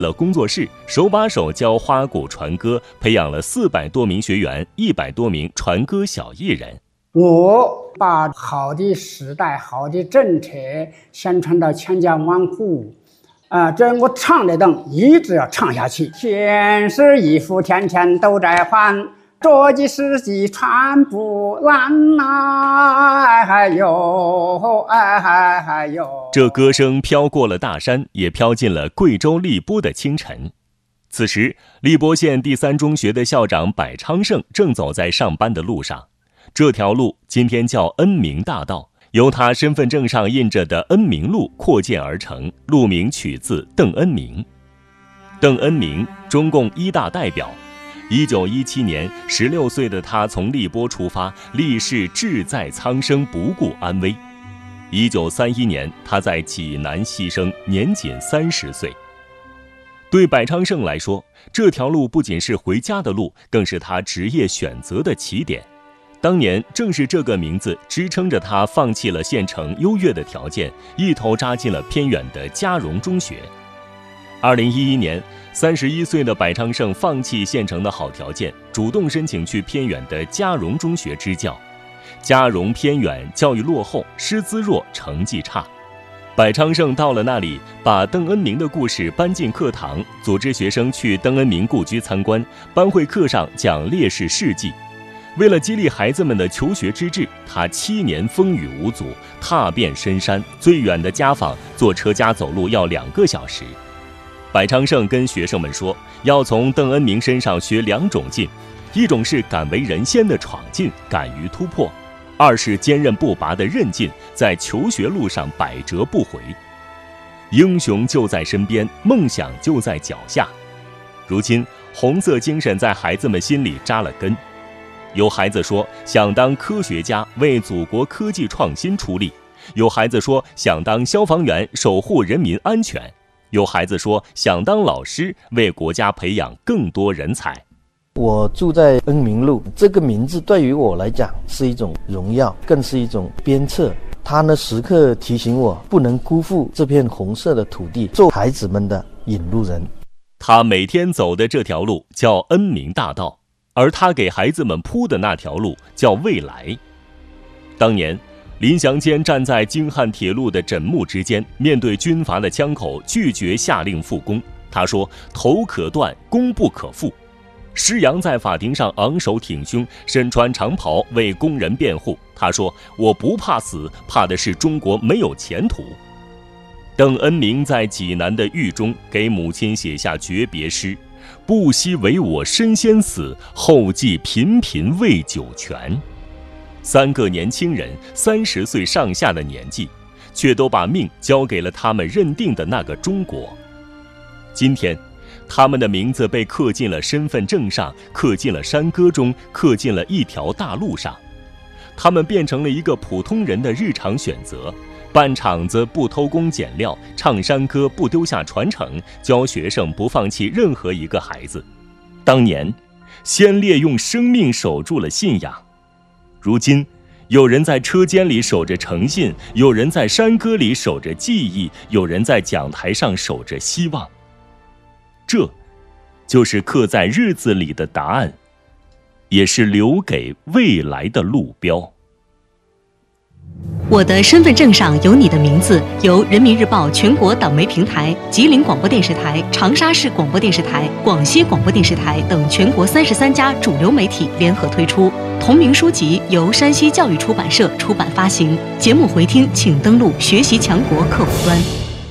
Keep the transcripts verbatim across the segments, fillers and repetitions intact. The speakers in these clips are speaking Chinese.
了工作室，手把手教花鼓传歌，培养了四百多名学员，一百多名传歌小艺人。 我把好的时代、好的政策宣传到千家万户，啊、呃，这我唱的等一直要唱下去。天是衣服天天都在换，着急时机穿不烂呐、啊，还有哎还还有。 这歌声飘过了大山，也飘进了贵州荔波的清晨。此时，荔波县第三中学的校长柏昌胜正走在上班的路上。这条路今天叫恩明大道，由他身份证上印着的恩明路扩建而成，路名取自邓恩铭。邓恩铭，中共一大代表。一九一七年，十六岁的他从荔波出发，立誓志在苍生，不顾安危。一九三一年，他在济南牺牲，年仅三十岁。对柏昌胜来说，这条路不仅是回家的路，更是他职业选择的起点。当年正是这个名字支撑着他放弃了县城优越的条件，一头扎进了偏远的嘉荣中学。二零一一年，三十一岁的柏昌胜放弃县城的好条件，主动申请去偏远的嘉荣中学支教。嘉荣偏远，教育落后，师资弱，成绩差。柏昌胜到了那里，把邓恩铭的故事搬进课堂，组织学生去邓恩铭故居参观，班会课上讲烈士事迹。为了激励孩子们的求学之志，他七年风雨无阻，踏遍深山，最远的家访坐车加走路要两个小时。柏昌胜跟学生们说，要从邓恩铭身上学两种劲，一种是敢为人先的闯劲，敢于突破；二是坚韧不拔的韧劲，在求学路上百折不回。英雄就在身边，梦想就在脚下。如今，红色精神在孩子们心里扎了根。有孩子说想当科学家，为祖国科技创新出力；有孩子说想当消防员，守护人民安全；有孩子说想当老师，为国家培养更多人才。 我住在恩明路，这个名字对于我来讲是一种荣耀，更是一种鞭策。它呢，时刻提醒我不能辜负这片红色的土地，做孩子们的引路人。 他每天走的这条路叫恩明大道，而他给孩子们铺的那条路叫未来。当年，林祥坚站在京汉铁路的枕木之间，面对军阀的枪口，拒绝下令复工。他说：“头可断，功不可复。”施洋在法庭上昂首挺胸，身穿长袍为工人辩护。他说：“我不怕死，怕的是中国没有前途。”邓恩铭在济南的狱中给母亲写下诀别诗：“不惜为我身先死，后继频频为九泉。”三个年轻人，三十岁上下的年纪，却都把命交给了他们认定的那个中国。今天，他们的名字被刻进了身份证上，刻进了山歌中，刻进了一条大路上。他们变成了一个普通人的日常选择：办厂子不偷工减料，唱山歌不丢下传承，教学生不放弃任何一个孩子。当年，先烈用生命守住了信仰。如今，有人在车间里守着诚信，有人在山歌里守着记忆，有人在讲台上守着希望。这，就是刻在日子里的答案，也是留给未来的路标。 我的身份证上有你的名字，由人民日报全国党媒平台、吉林广播电视台、长沙市广播电视台、广西广播电视台等全国三十三家主流媒体联合推出。同名书籍由山西教育出版社出版发行。节目回听请登录学习强国客户端。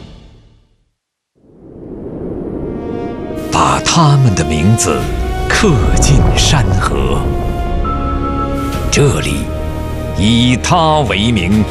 把他们的名字刻进山河，这里以他为名。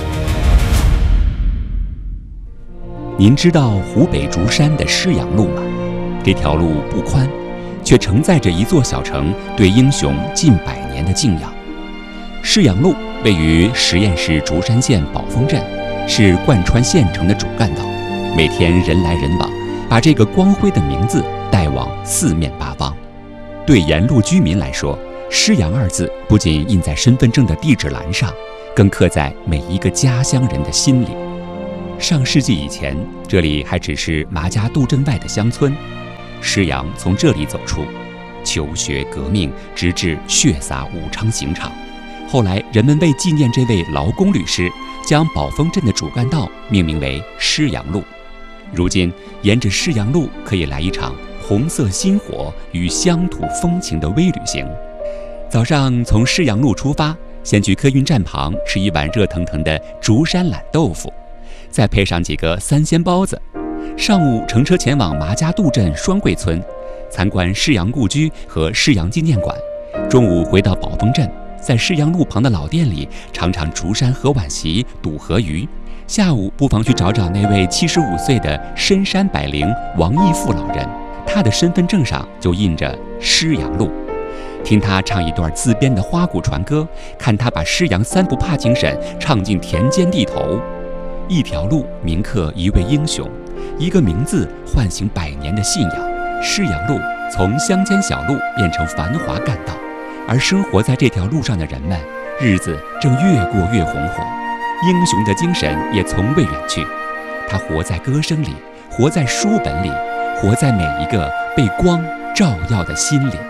您知道湖北竹山的施阳路吗？这条路不宽，却承载着一座小城对英雄近百年的敬仰。施阳路位于十堰市竹山县宝丰镇，是贯穿县城的主干道，每天人来人往，把这个光辉的名字带往四面八方。对沿路居民来说，施阳二字不仅印在身份证的地址栏上，更刻在每一个家乡人的心里。上世纪以前，这里还只是麻家渡镇外的乡村， 施洋从这里走出，求学革命，直至血洒武昌刑场。后来，人们为纪念这位劳工律师，将宝丰镇的主干道命名为施洋路。如今，沿着施洋路可以来一场红色薪火与乡土风情的微旅行。早上从施洋路出发，先去客运站旁吃一碗热腾腾的竹山懒豆腐，再配上几个三鲜包子。上午乘车前往麻家渡镇双桂村，参观施洋故居和施洋纪念馆。中午回到宝丰镇，在施洋路旁的老店里尝尝竹山河碗席、肚河鱼。下午不妨去找找那位七十五岁的深山百灵王义富老人，他的身份证上就印着施洋路。听他唱一段自编的花鼓传歌，看他把施洋三不怕精神唱进田间地头。一条路铭刻一位英雄，一个名字唤醒百年的信仰。施洋路从乡间小路变成繁华干道，而生活在这条路上的人们，日子正越过越红火。英雄的精神也从未远去，他活在歌声里，活在书本里，活在每一个被光照耀的心里。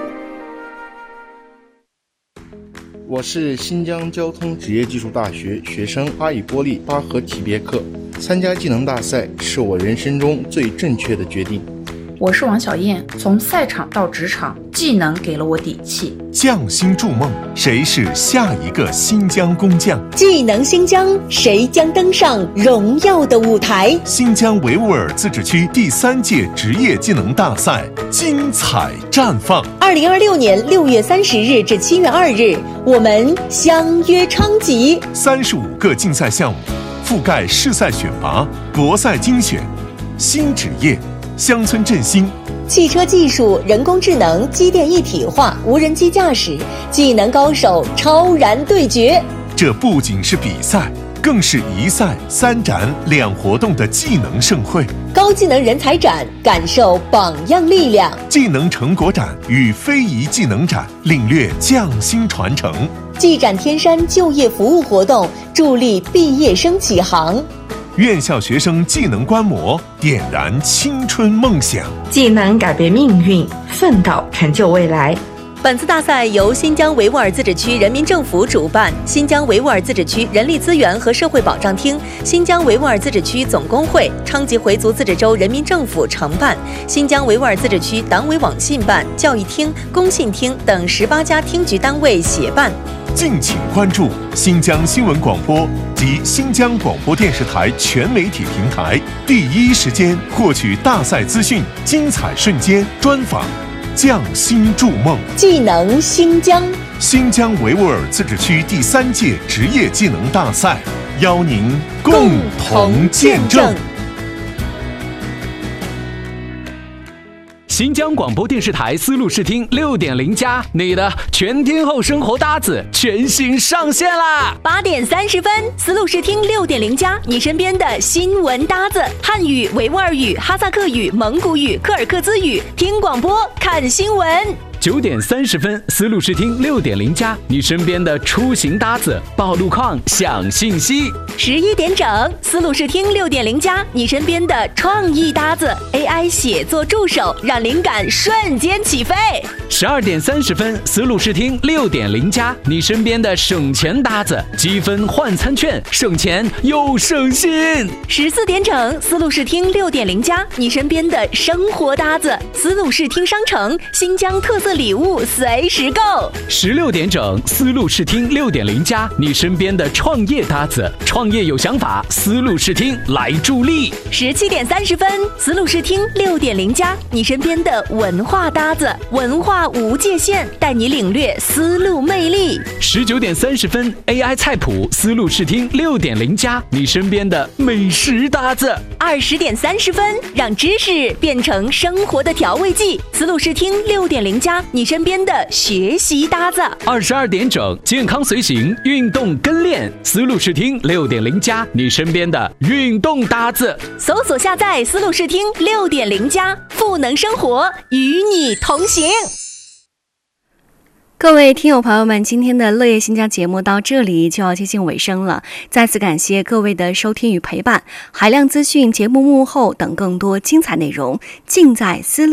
我是新疆交通职业技术大学学生阿以波利巴合体别克。参加技能大赛是我人生中最正确的决定。 我是王小燕，从赛场到职场，技能给了我底气。 匠心筑梦，谁是下一个新疆工匠？ 技能新疆，谁将登上荣耀的舞台？ 新疆维吾尔自治区第三届职业技能大赛精彩绽放。 二零二六年六月三十日至七月二日，我们相约昌吉。 三十五个竞赛项目，覆盖市赛选拔、国赛精选、新职业、乡村振兴、 汽车技术、人工智能、机电一体化、无人机驾驶，技能高手超然对决。 这不仅是比赛，更是一赛三展两活动的技能盛会。 高技能人才展，感受榜样力量； 技能成果展与非遗技能展，领略匠心传承。 技展天山就业服务活动，助力毕业生起航。 院校学生技能观摩，点燃青春梦想。 技能改变命运，奋斗成就未来。 本次大赛由新疆维吾尔自治区人民政府主办，新疆维吾尔自治区人力资源和社会保障厅、新疆维吾尔自治区总工会、昌吉回族自治州人民政府承办，新疆维吾尔自治区党委网信办、教育厅、工信厅等十八家厅局单位协办。 敬请关注新疆新闻广播及新疆广播电视台全媒体平台，第一时间获取大赛资讯、精彩瞬间专访。匠心筑梦， 技能新疆。 新疆维吾尔自治区第三届职业技能大赛，邀您共同见证。 新疆广播电视台丝路视听六点零加，你的全天候生活搭子全新上线啦！ 八点三十分，丝路视听六点零加，你身边的新闻搭子，汉语、维吾尔语、哈萨克语、蒙古语、柯尔克孜语，听广播看新闻。 九点三十分，丝路视听六点零加，你身边的出行搭子，报路况、享信息。 十一点整，丝路视听六点零加，你身边的创意搭子 ，A I 写作助手，让灵感瞬间起飞。 十二点三十分，丝路视听六点零加，你身边的省钱搭子，积分换餐券，省钱又省心。 十四点整，丝路视听六点零加，你身边的生活搭子，丝路视听商城，新疆特色礼物随时购。 十六点整，丝路视听六点零加，你身边的创业搭子，创业有想法，丝路视听来助力。 十七点三十分，丝路视听六点零加，你身边的文化搭子，文化无界限，带你领略丝路魅力。 十九点三十分 ，A I 菜谱，丝路视听六点零加，你身边的美食搭子。 二十点三十分，让知识变成生活的调味剂，丝路视听六点零加，你身边的学习搭子。 二十二点整，健康随行，运动跟练，丝路视听六点零加，你身边的运动搭子。 搜索下载丝路视听六点零加，赋能生活，与你同行。 各位听友朋友们，今天的乐业新疆节目到这里就要接近尾声了，再次感谢各位的收听与陪伴。海量资讯、节目幕后等更多精彩内容，尽在丝路。